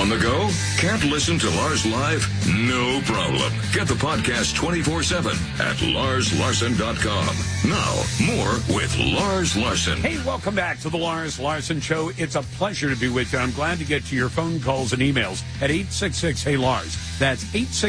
On the go? Can't listen to Lars live? No problem. Get the podcast 24/7 at LarsLarson.com. Now, more with Lars Larson. Hey, welcome back to the Lars Larson Show. It's a pleasure to be with you. I'm glad to get to your phone calls and emails at 866-HEY-LARS. That's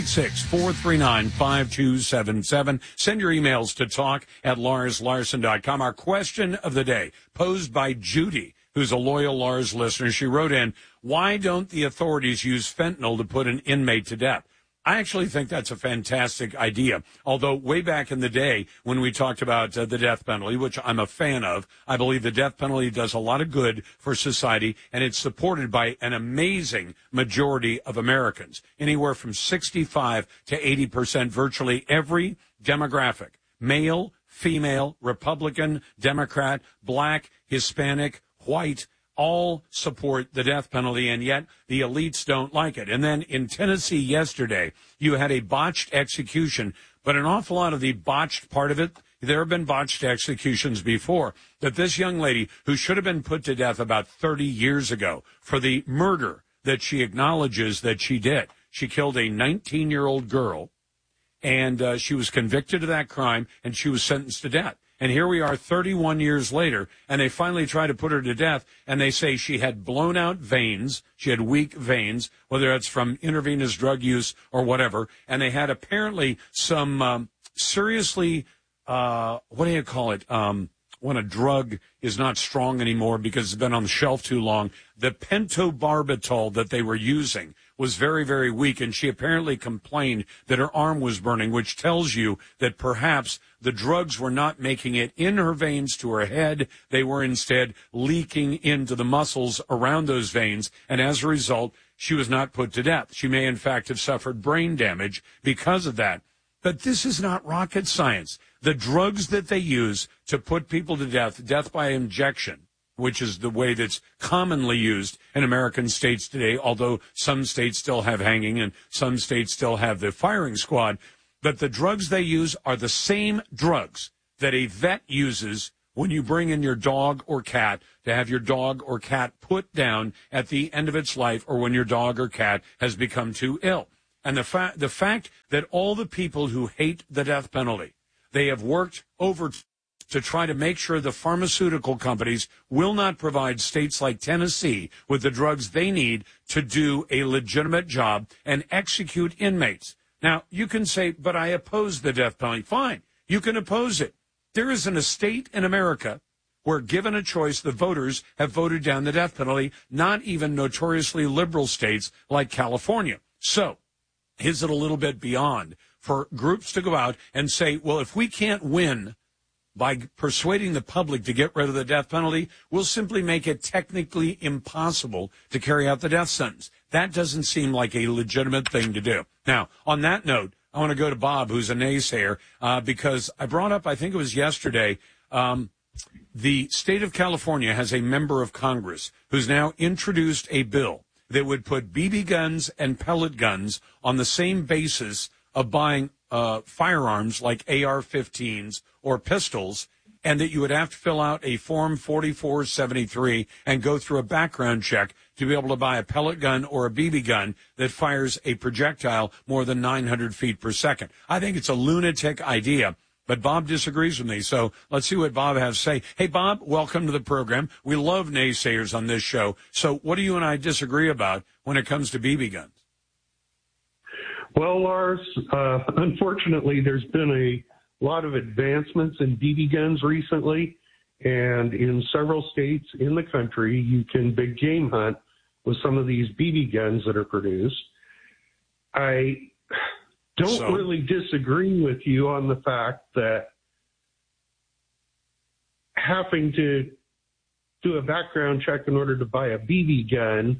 866-439-5277. Send your emails to talk at LarsLarson.com. Our question of the day, posed by Judy, who's a loyal Lars listener. She wrote in, why don't the authorities use fentanyl to put an inmate to death? I actually think that's a fantastic idea. Although way back in the day when we talked about the death penalty, which I'm a fan of, I believe the death penalty does a lot of good for society, and it's supported by an amazing majority of Americans, anywhere from 65 to 80%, virtually every demographic, male, female, Republican, Democrat, black, Hispanic, white, all support the death penalty, and yet the elites don't like it. And then in Tennessee yesterday, you had a botched execution, but an awful lot of the botched part of it, there have been botched executions before, that this young lady who should have been put to death about 30 years ago for the murder that she acknowledges that she did. She killed a 19-year-old girl, and she was convicted of that crime, and she was sentenced to death. And here we are 31 years later, and they finally try to put her to death, and they say she had blown out veins, she had weak veins, whether it's from intravenous drug use or whatever, and they had apparently some seriously, what do you call it, when a drug is not strong anymore because it's been on the shelf too long, the pentobarbital that they were using was very, very weak, and she apparently complained that her arm was burning, which tells you that perhaps the drugs were not making it in her veins to her head. They were instead leaking into the muscles around those veins, and as a result, she was not put to death. She may, in fact, have suffered brain damage because of that. But this is not rocket science. The drugs that they use to put people to death, death by injection, which is the way that's commonly used in American states today, although some states still have hanging and some states still have the firing squad. But the drugs they use are the same drugs that a vet uses when you bring in your dog or cat to have your dog or cat put down at the end of its life, or when your dog or cat has become too ill. And the fact that all the people who hate the death penalty, they have worked over to try to make sure the pharmaceutical companies will not provide states like Tennessee with the drugs they need to do a legitimate job and execute inmates. Now, you can say, but I oppose the death penalty. Fine, you can oppose it. There isn't a state in America where, given a choice, the voters have voted down the death penalty, not even notoriously liberal states like California. So, is it a little bit beyond for groups to go out and say, well, if we can't win by persuading the public to get rid of the death penalty, we'll simply make it technically impossible to carry out the death sentence? That doesn't seem like a legitimate thing to do. Now, on that note, I want to go to Bob, who's a naysayer, because I brought up, I think it was yesterday, the state of California has a member of Congress who's now introduced a bill that would put BB guns and pellet guns on the same basis of buying firearms like AR-15s or pistols, and that you would have to fill out a Form 4473 and go through a background check to be able to buy a pellet gun or a BB gun that fires a projectile more than 900 feet per second. I think it's a lunatic idea, but Bob disagrees with me, so let's see what Bob has to say. Hey, Bob, welcome to the program. We love naysayers on this show. So what do you and I disagree about when it comes to BB guns? Well, Lars, unfortunately, there's been a lot of advancements in BB guns recently, and in several states in the country, you can big game hunt with some of these BB guns that are produced. I don't really disagree with you on the fact that having to do a background check in order to buy a BB gun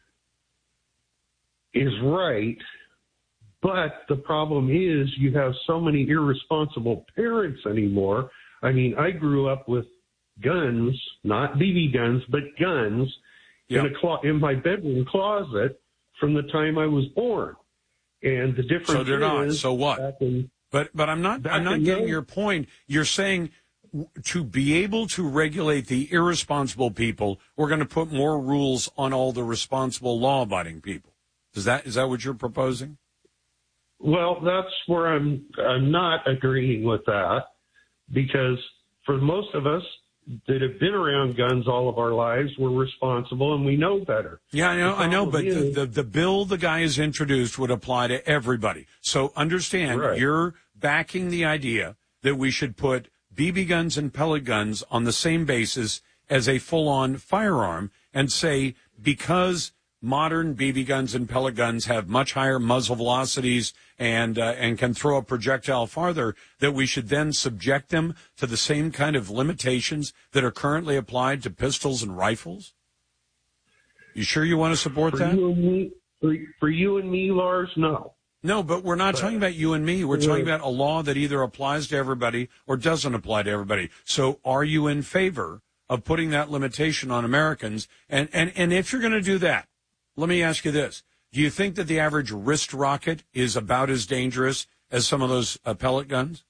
is right. But the problem is you have so many irresponsible parents anymore. I mean, I grew up with guns, not BB guns, but guns in my bedroom closet from the time I was born. And the difference so they're not. is... So what? But I'm not getting your point. You're saying to be able to regulate the irresponsible people, we're going to put more rules on all the responsible, law-abiding people. Is that what you're proposing? Well, that's where I'm not agreeing with that, because for most of us that have been around guns all of our lives, we're responsible and we know better. Yeah, I know, but the bill the guy has introduced would apply to everybody. So understand, right. You're backing the idea that we should put BB guns and pellet guns on the same basis as a full-on firearm and say because modern BB guns and pellet guns have much higher muzzle velocities and can throw a projectile farther, that we should then subject them to the same kind of limitations that are currently applied to pistols and rifles? You sure you want to support that? For you and me, Lars, no. No, but we're not talking about you and me. We're talking about a law that either applies to everybody or doesn't apply to everybody. So are you in favor of putting that limitation on Americans? And if you're going to do that, let me ask you this. Do you think that the average wrist rocket is about as dangerous as some of those pellet guns?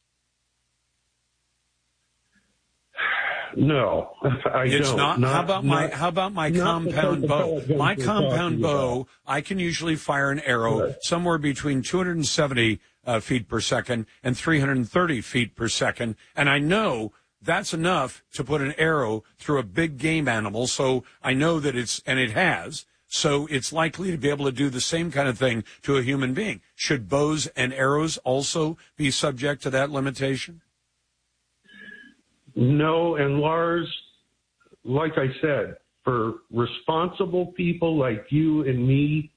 No, it's don't. Not. How about my compound bow? My compound bow, I can usually fire an arrow somewhere between 270 feet per second and 330 feet per second, and I know that's enough to put an arrow through a big game animal. So I know that it has. So it's likely to be able to do the same kind of thing to a human being. Should bows and arrows also be subject to that limitation? No, and Lars, like I said, for responsible people like you and me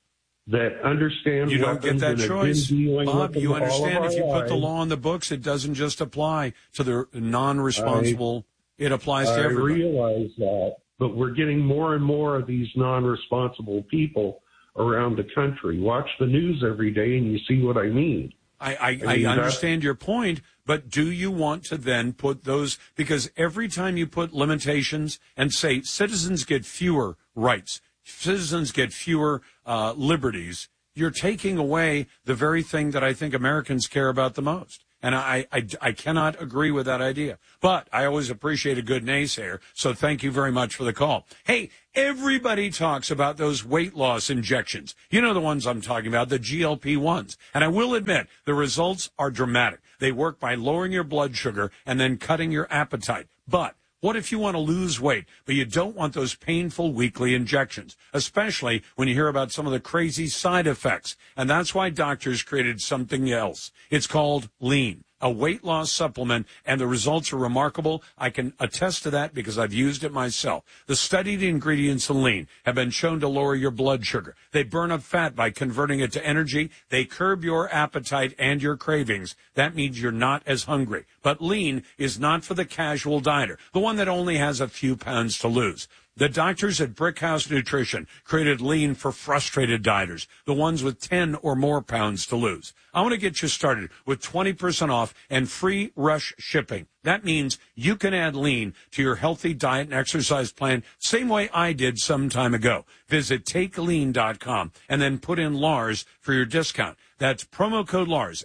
that understand you don't get that choice. Bob, you understand if you put the lives, law on the books, it doesn't just apply to the non-responsible. It applies to everybody. I realize that, but we're getting more and more of these non-responsible people around the country. Watch the news every day and you see what I mean. I understand your point, but do you want to then put those, because every time you put limitations and say citizens get fewer rights, citizens get fewer liberties, you're taking away the very thing that I think Americans care about the most. And I cannot agree with that idea. But I always appreciate a good naysayer, so thank you very much for the call. Hey, everybody talks about those weight loss injections. You know the ones I'm talking about, the GLP-1s. And I will admit, the results are dramatic. They work by lowering your blood sugar and then cutting your appetite. But what if you want to lose weight, but you don't want those painful weekly injections, especially when you hear about some of the crazy side effects? And that's why doctors created something else. It's called Lean, a weight loss supplement, and the results are remarkable. I can attest to that because I've used it myself. The studied ingredients in Lean have been shown to lower your blood sugar. They burn up fat by converting it to energy. They curb your appetite and your cravings. That means you're not as hungry. But Lean is not for the casual dieter, the one that only has a few pounds to lose. The doctors at Brickhouse Nutrition created Lean for frustrated dieters, the ones with 10 or more pounds to lose. I want to get you started with 20% off and free rush shipping. That means you can add Lean to your healthy diet and exercise plan, same way I did some time ago. Visit TakeLean.com and then put in Lars for your discount. That's promo code Lars,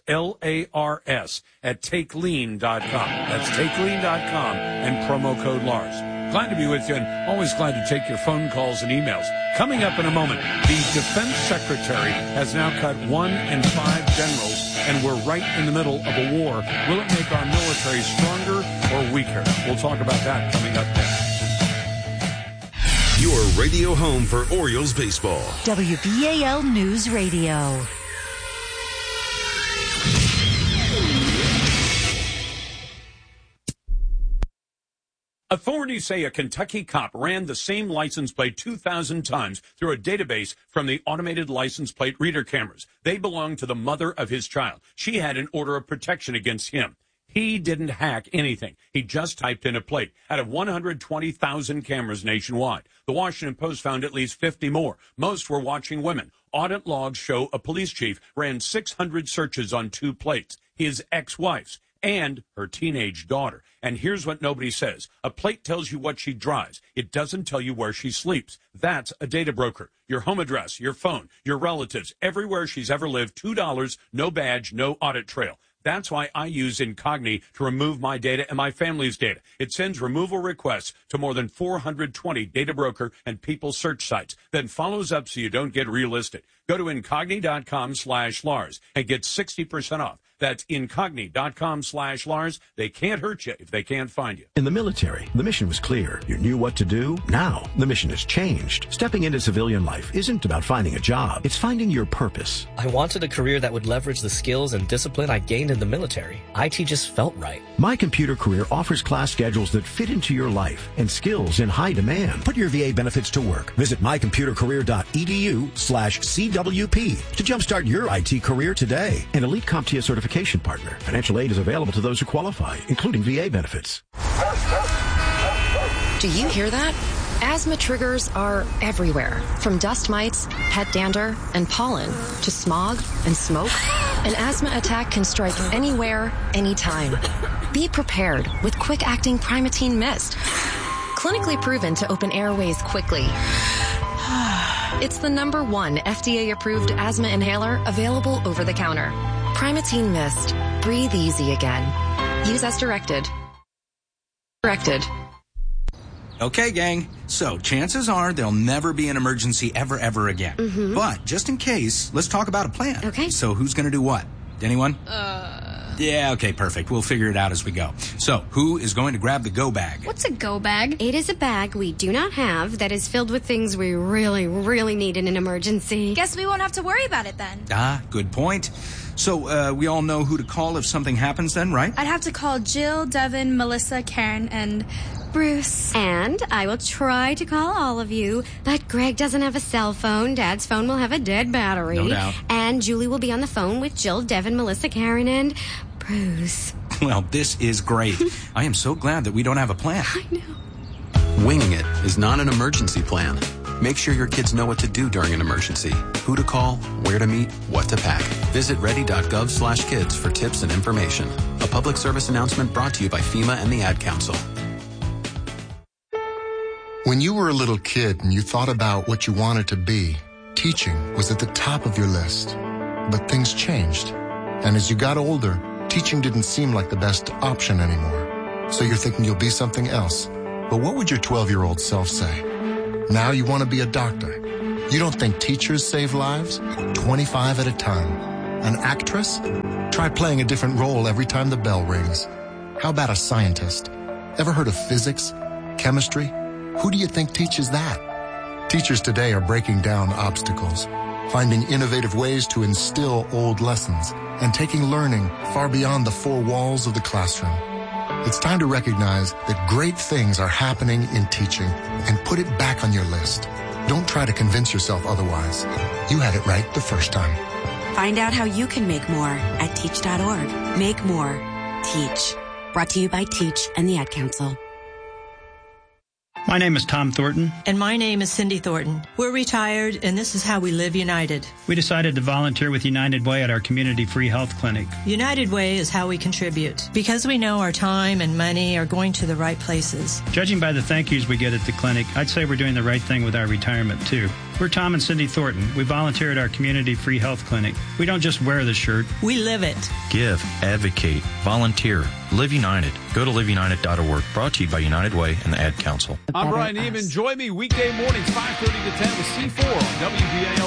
L-A-R-S, at TakeLean.com. That's TakeLean.com and promo code Lars. Glad to be with you, and always glad to take your phone calls and emails. Coming up in a moment, the Defense Secretary has now cut 1 in 5 generals, and we're right in the middle of a war. Will it make our military stronger or weaker? We'll talk about that coming up next. Your radio home for Orioles baseball. WBAL News Radio. Authorities say a Kentucky cop ran the same license plate 2,000 times through a database from the automated license plate reader cameras. They belonged to the mother of his child. She had an order of protection against him. He didn't hack anything. He just typed in a plate. Out of 120,000 cameras nationwide, the Washington Post found at least 50 more. Most were watching women. Audit logs show a police chief ran 600 searches on 2 plates, his ex-wife's and her teenage daughter. And here's what nobody says. A plate tells you what she drives. It doesn't tell you where she sleeps. That's a data broker. Your home address, your phone, your relatives, everywhere she's ever lived, $2, no badge, no audit trail. That's why I use Incogni to remove my data and my family's data. It sends removal requests to more than 420 data broker and people search sites, then follows up so you don't get relisted. Go to Incogni.com/Lars and get 60% off. That's Incogni.com/Lars. They can't hurt you if they can't find you. In the military, the mission was clear. You knew what to do. Now, the mission has changed. Stepping into civilian life isn't about finding a job. It's finding your purpose. I wanted a career that would leverage the skills and discipline I gained in the military. IT just felt right. My Computer Career offers class schedules that fit into your life and skills in high demand. Put your VA benefits to work. Visit mycomputercareer.edu/CWP to jumpstart your IT career today. An elite CompTIA certification partner. Financial aid is available to those who qualify, including VA benefits. Do you hear that? Asthma triggers are everywhere, from dust mites, pet dander, and pollen, to smog and smoke. An asthma attack can strike anywhere, anytime. Be prepared with quick-acting Primatene Mist. Clinically proven to open airways quickly. It's the #1 FDA-approved asthma inhaler available over the counter. Primatene Mist. Breathe easy again. Use as directed. Okay, gang. So chances are there'll never be an emergency ever again. Mm-hmm. But just in case, let's talk about a plan. Okay. So who's going to do what? Anyone? Yeah, okay, perfect. We'll figure it out as we go. So who is going to grab the go bag? What's a go bag? It is a bag we do not have that is filled with things we really, really need in an emergency. Guess we won't have to worry about it then. Good point. So we all know who to call if something happens then, right? I'd have to call Jill, Devin, Melissa, Karen, and Bruce. And I will try to call all of you, but Greg doesn't have a cell phone. Dad's phone will have a dead battery. No doubt. And Julie will be on the phone with Jill, Devin, Melissa, Karen, and Bruce. Well, this is great. I am so glad that we don't have a plan. I know. Winging it is not an emergency plan. Make sure your kids know what to do during an emergency, who to call, where to meet, what to pack. Visit ready.gov/kids for tips and information. A public service announcement brought to you by FEMA and the Ad Council. When you were a little kid and you thought about what you wanted to be, teaching was at the top of your list. But things changed. And as you got older, teaching didn't seem like the best option anymore. So you're thinking you'll be something else. But what would your 12-year-old self say? Now you want to be a doctor. You don't think teachers save lives? 25 at a time. An actress? Try playing a different role every time the bell rings. How about a scientist? Ever heard of physics? Chemistry? Who do you think teaches that? Teachers today are breaking down obstacles, finding innovative ways to instill old lessons, and taking learning far beyond the four walls of the classroom. It's time to recognize that great things are happening in teaching and put it back on your list. Don't try to convince yourself otherwise. You had it right the first time. Find out how you can make more at teach.org. Make more. Teach. Brought to you by Teach and the Ad Council. My name is Tom Thornton. And my name is Cindy Thornton. We're retired, and this is how we live United. We decided to volunteer with United Way at our community free health clinic. United Way is how we contribute, because we know our time and money are going to the right places. Judging by the thank yous we get at the clinic, I'd say we're doing the right thing with our retirement, too. We're Tom and Cindy Thornton. We volunteer at our community free health clinic. We don't just wear the shirt. We live it. Give, advocate, volunteer. Live United. Go to liveunited.org. Brought to you by United Way and the Ad Council. I'm Brian Eamon. Join me weekday mornings, 5:30 to 10 with C4 on WBAL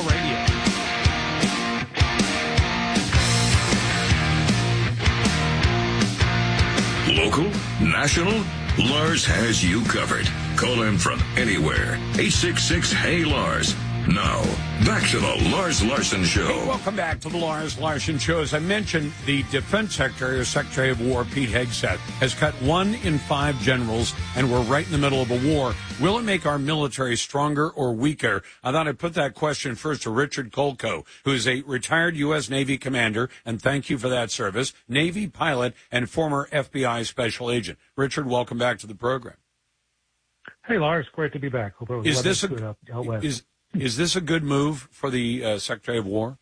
Radio. Local, national, Lars has you covered. Call him from anywhere. 866-HEY-LARS. Now, back to the Lars Larson Show. Hey, welcome back to the Lars Larson Show. As I mentioned, the Defense Secretary, or Secretary of War, Pete Hegseth, has cut 1 in 5 generals, and we're right in the middle of a war. Will it make our military stronger or weaker? I thought I'd put that question first to Richard Kolko, who is a retired U.S. Navy commander, and thank you for that service, Navy pilot, and former FBI special agent. Richard, welcome back to the program. Hey, Lars, great to be back. Hope it was is this a good move for the Secretary of War?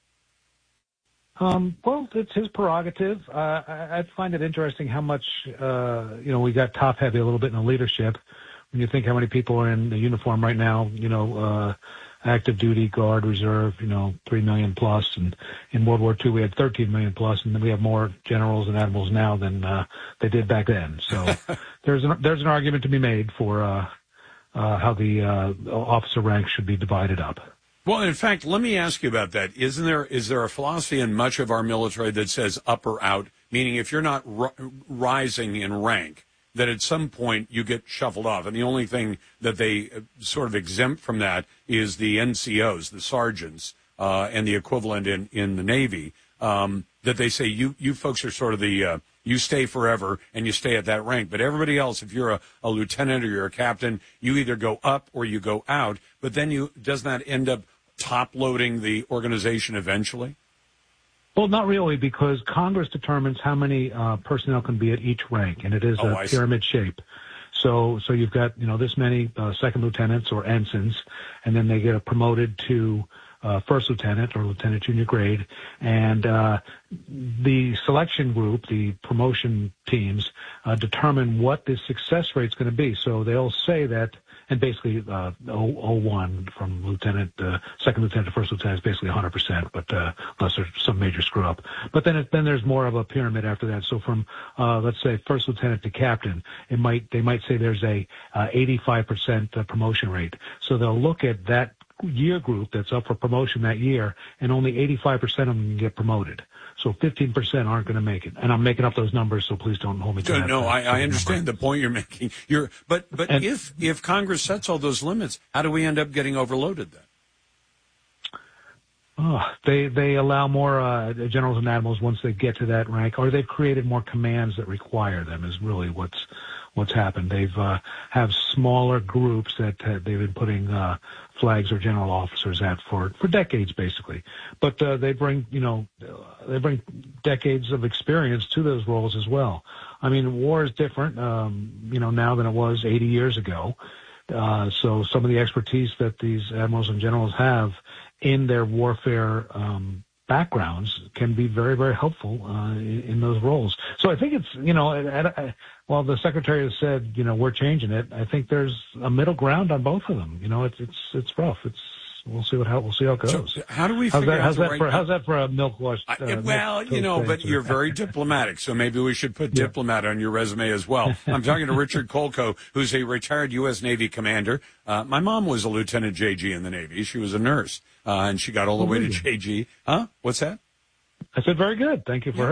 Well, it's his prerogative. I find it interesting how much, we got top heavy a little bit in the leadership. When you think how many people are in the uniform right now, active duty, guard, reserve, 3 million plus. And in World War II, we had 13 million plus, and then we have more generals and admirals now than they did back then. So there's an argument to be made for how the officer ranks should be divided up. Well, in fact, let me ask you about that. Is there a philosophy in much of our military that says up or out, meaning if you're not rising in rank, that at some point you get shuffled off? And the only thing that they sort of exempt from that is the NCOs, the sergeants, and the equivalent in the Navy, that they say you folks are sort of the you stay forever and you stay at that rank. But everybody else, if you're a lieutenant or you're a captain, you either go up or you go out. But then doesn't that end up top-loading the organization eventually? Well, not really, because Congress determines how many personnel can be at each rank, and it is a pyramid shape. So you've got this many second lieutenants or ensigns, and then they get promoted to first lieutenant or lieutenant junior grade, and the selection group, the promotion teams, determine what the success rate is going to be. So they'll say that. And basically, 01 from second lieutenant to first lieutenant is basically 100%, but unless there's some major screw up. But then there's more of a pyramid after that. So from let's say first lieutenant to captain, they might say there's a 85% promotion rate. So they'll look at that year group that's up for promotion that year, and only 85% of them can get promoted. So 15% aren't going to make it. And I'm making up those numbers, so please don't hold me to that. No, I understand the point you're making. But if Congress sets all those limits, how do we end up getting overloaded then? They allow more generals and admirals once they get to that rank, or they've created more commands that require them is really what's happened. They've have smaller groups that they've been putting flags or general officers at for decades, basically. But they bring decades of experience to those roles as well. I mean, war is different, now than it was 80 years ago. So some of the expertise that these admirals and generals have in their warfare backgrounds can be very, very helpful in those roles. So I think it's, while the secretary has said, we're changing it, I think there's a middle ground on both of them. It's rough. We'll see how it goes. So how do we figure out how's that for a milk wash? But you're very diplomatic, so maybe we should put diplomat on your resume as well. I'm talking to Richard Kolko, who's a retired U.S. Navy commander. My mom was a Lieutenant JG in the Navy. She was a nurse, and she got all the way to JG. Huh? What's that? I said very good. Thank you for her.